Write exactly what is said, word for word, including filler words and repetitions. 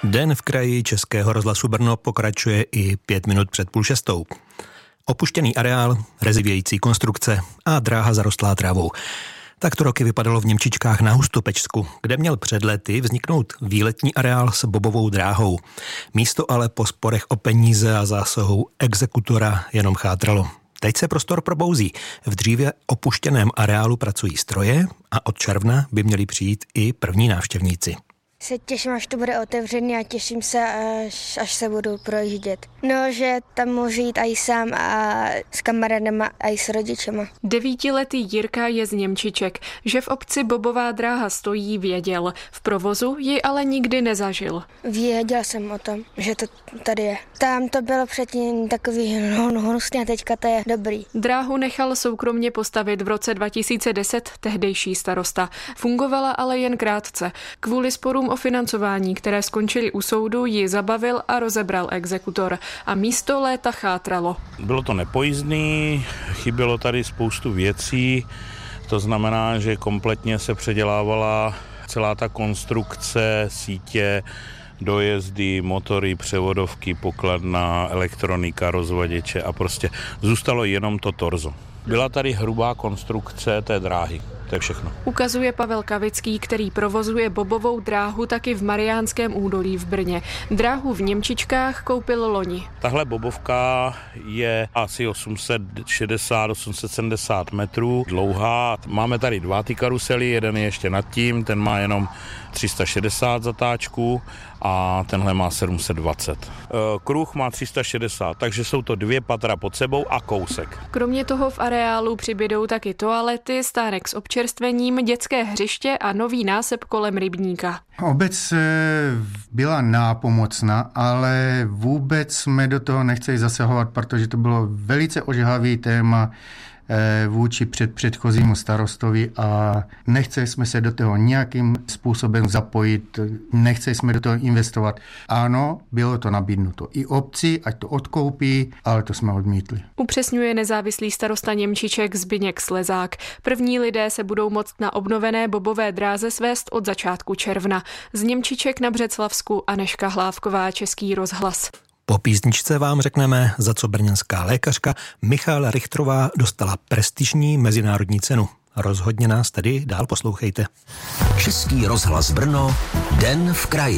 Den v kraji Českého rozhlasu Brno pokračuje i pět minut před půl šestou. Opuštěný areál, rezivějící konstrukce a dráha zarostlá trávou. Tak to roky vypadalo v Němčičkách na Hustopečsku, kde měl před lety vzniknout výletní areál s bobovou dráhou. Místo ale po sporech o peníze a zásahou exekutora jenom chátralo. Teď se prostor probouzí. V dříve opuštěném areálu pracují stroje a od června by měli přijít i první návštěvníci. Se těším, až to bude otevřený a těším se, až, až se budu projíždět. No, že tam můžu jít i sám a s kamarádama a i s rodičema. Devítiletý Jirka je z Němčiček. Že v obci bobová dráha stojí, věděl. V provozu ji ale nikdy nezažil. Věděl jsem o tom, že to tady je. Tam to bylo předtím takový hnusný a teďka to je dobrý. Dráhu nechal soukromně postavit v roce dva tisíce deset tehdejší starosta. Fungovala ale jen krátce. Kvůli sporům o financování, které skončily u soudu, ji zabavil a rozebral exekutor. A místo léta chátralo. Bylo to nepojízdný, chybělo tady spoustu věcí, to znamená, že kompletně se předělávala celá ta konstrukce, sítě, dojezdy, motory, převodovky, pokladna, elektronika, rozvaděče a prostě zůstalo jenom to torzo. Byla tady hrubá konstrukce té dráhy. To je všechno. Ukazuje Pavel Kavický, který provozuje bobovou dráhu taky v Mariánském údolí v Brně. Dráhu v Němčičkách koupil loni. Tahle bobovka je asi osm set šedesát až osm set sedmdesát metrů dlouhá. Máme tady dva ty karusely, jeden je ještě nad tím, ten má jenom tři sta šedesát zatáčků a tenhle má sedm set dvacet. Kruh má tři sta šedesát, takže jsou to dvě patra pod sebou a kousek. Kromě toho v areálu přibydou taky toalety, stánek s občerstvením, dětské hřiště a nový násep kolem rybníka. Obec byla nápomocná, ale vůbec jsme do toho nechceli zasahovat, protože to bylo velice ožehavý téma vůči před předchozímu starostovi a nechceli jsme se do toho nějakým způsobem zapojit, nechceli jsme do toho investovat. Ano, bylo to nabídnuto i obci, ať to odkoupí, ale to jsme odmítli. Upřesňuje nezávislý starosta Němčiček Zbyněk Slezák. První lidé se budou moct na obnovené bobové dráze svést od začátku června. Z Němčiček na Břeclavsku Anežka Hlávková, Český rozhlas. Po písničce vám řekneme, za co brněnská lékařka Michaela Richtrová dostala prestižní mezinárodní cenu. Rozhodně nás tedy dál poslouchejte. Český rozhlas Brno, Den v kraji.